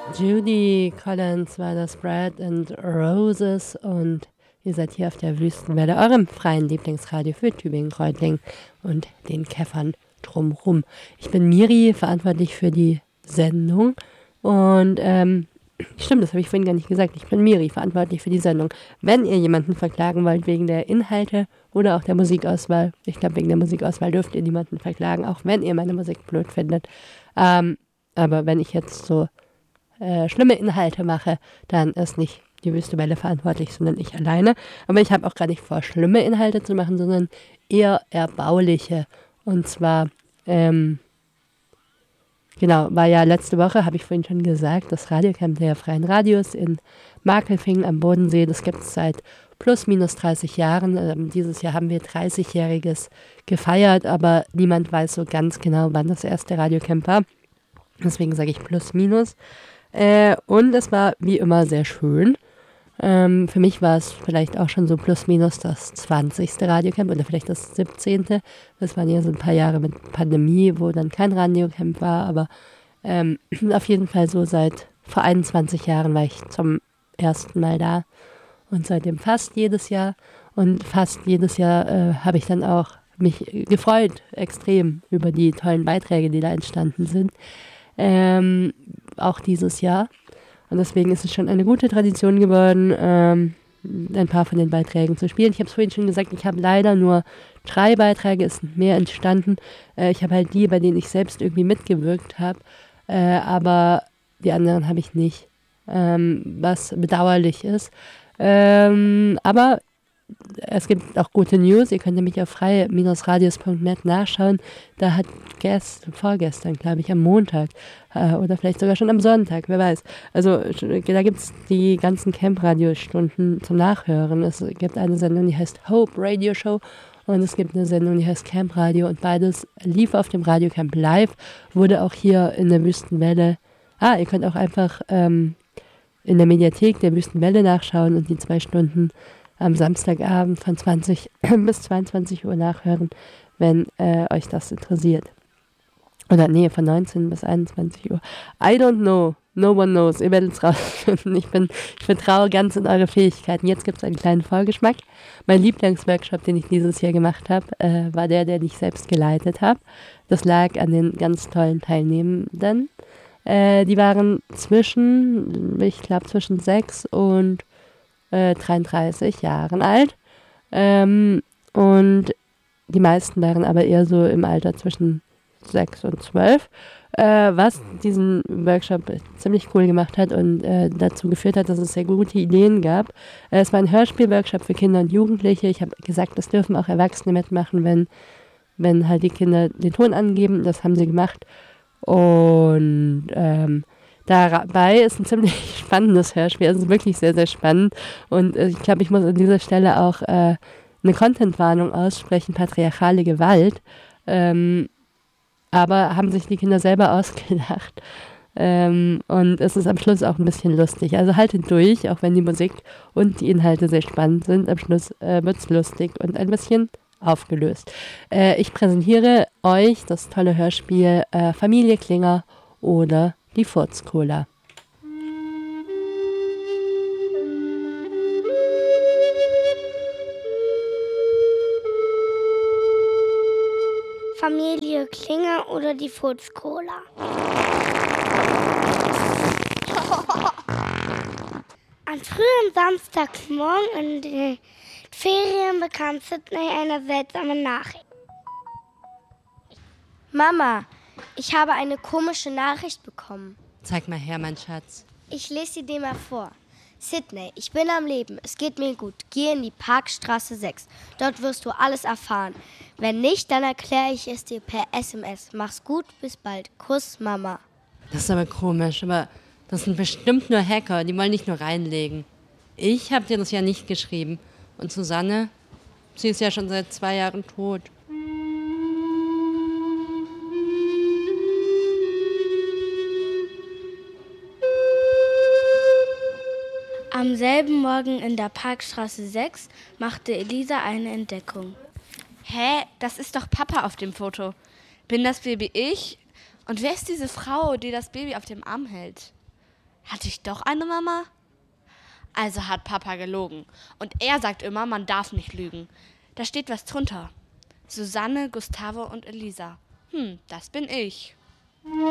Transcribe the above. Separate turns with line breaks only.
Judy Collins war das, Bread and Roses, und ihr seid hier auf der Wüstenwelle, eurem freien Lieblingsradio für Tübingen-Reutlingen und den Käffern drumherum. Ich bin Miri, verantwortlich für die Sendung, und stimmt, das habe ich vorhin gar nicht gesagt, ich bin Miri, verantwortlich für die Sendung. Wenn ihr jemanden verklagen wollt wegen der Inhalte oder auch der Musikauswahl, ich glaube, wegen der Musikauswahl dürft ihr niemanden verklagen, auch wenn ihr meine Musik blöd findet. Aber wenn ich jetzt so schlimme Inhalte mache, dann ist nicht die Wüste Welle verantwortlich, sondern ich alleine. Aber ich habe auch gar nicht vor, schlimme Inhalte zu machen, sondern eher erbauliche. Und zwar, genau, war ja letzte Woche, habe ich vorhin schon gesagt, das Radiocamp der Freien Radios in Markelfingen am Bodensee. Das gibt es seit plus minus 30 Jahren. Dieses Jahr haben wir 30-Jähriges gefeiert, aber niemand weiß so ganz genau, wann das erste Radiocamp war. Deswegen sage ich plus minus. Und es war wie immer sehr schön. Für mich war es vielleicht auch schon so plus minus das 20. Radiocamp oder vielleicht das 17. Das waren ja so ein paar Jahre mit Pandemie, wo dann kein Radiocamp war, aber auf jeden Fall so seit vor 21 Jahren war ich zum ersten Mal da und seitdem fast jedes Jahr. Und fast jedes Jahr habe ich dann auch mich gefreut, extrem, über die tollen Beiträge, die da entstanden sind. Auch dieses Jahr. Und deswegen ist es schon eine gute Tradition geworden, ein paar von den Beiträgen zu spielen. Ich habe es vorhin schon gesagt, ich habe leider nur 3 Beiträge, ist mehr entstanden. Ich habe halt die, bei denen ich selbst irgendwie mitgewirkt habe, aber die anderen habe ich nicht, was bedauerlich ist. Aber es gibt auch gute News. Ihr könnt nämlich auf freie-radios.net nachschauen. Da hat vorgestern, glaube ich, am Montag oder vielleicht sogar schon am Sonntag, wer weiß. Also da gibt es die ganzen Camp-Radiostunden zum Nachhören. Es gibt eine Sendung, die heißt Hope Radio Show, und es gibt eine Sendung, die heißt Camp Radio, und beides lief auf dem Radiocamp live, wurde auch hier in der Wüstenwelle. Ihr könnt auch einfach in der Mediathek der Wüstenwelle nachschauen und die 2 Stunden am Samstagabend von 20 bis 22 Uhr nachhören, wenn euch das interessiert. Oder nee, von 19 bis 21 Uhr. I don't know. No one knows. Ihr werdet es rausfinden. Ich vertraue ganz in eure Fähigkeiten. Jetzt gibt es einen kleinen Vorgeschmack. Mein Lieblingsworkshop, den ich dieses Jahr gemacht habe, war der ich selbst geleitet habe. Das lag an den ganz tollen Teilnehmenden. Die waren zwischen 6 und 33 Jahren alt. Und die meisten waren aber eher so im Alter zwischen 6 und 12, was diesen Workshop ziemlich cool gemacht hat und dazu geführt hat, dass es sehr gute Ideen gab. Es war ein Hörspiel-Workshop für Kinder und Jugendliche. Ich habe gesagt, es dürfen auch Erwachsene mitmachen, wenn halt die Kinder den Ton angeben. Das haben sie gemacht. Und dabei ist ein ziemlich spannendes Hörspiel. Also wirklich sehr, sehr spannend. Und ich glaube, ich muss an dieser Stelle auch eine Content-Warnung aussprechen: patriarchale Gewalt. Aber haben sich die Kinder selber ausgedacht. Und es ist am Schluss auch ein bisschen lustig. Also haltet durch, auch wenn die Musik und die Inhalte sehr spannend sind. Am Schluss wird es lustig und ein bisschen aufgelöst. Ich präsentiere euch das tolle Hörspiel Familie Klinger oder die Furzcola.
Familie Klinger oder die Furzcola. Am frühen Samstagmorgen in den Ferien bekam Sydney eine seltsame Nachricht.
Mama, ich habe eine komische Nachricht bekommen.
Zeig mal her, mein Schatz.
Ich lese sie dir mal vor. Sydney, ich bin am Leben, es geht mir gut. Geh in die Parkstraße 6. Dort wirst du alles erfahren. Wenn nicht, dann erkläre ich es dir per SMS. Mach's gut, bis bald. Kuss, Mama.
Das ist aber komisch, aber das sind bestimmt nur Hacker, die wollen dich nur reinlegen. Ich habe dir das ja nicht geschrieben. Und Susanne, sie ist ja schon seit 2 Jahren tot.
Am selben Morgen in der Parkstraße 6 machte Elisa eine Entdeckung.
Hä? Das ist doch Papa auf dem Foto. Bin das Baby ich? Und wer ist diese Frau, die das Baby auf dem Arm hält? Hatte ich doch eine Mama? Also hat Papa gelogen. Und er sagt immer, man darf nicht lügen. Da steht was drunter. Susanne, Gustavo und Elisa. Das bin ich.